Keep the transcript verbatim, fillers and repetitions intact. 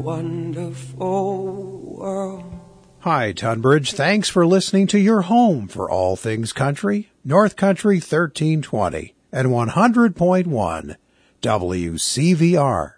wonderful world. Hi, Tunbridge. Thanks for listening to your home for all things country, North Country thirteen twenty and one hundred point one W C V R.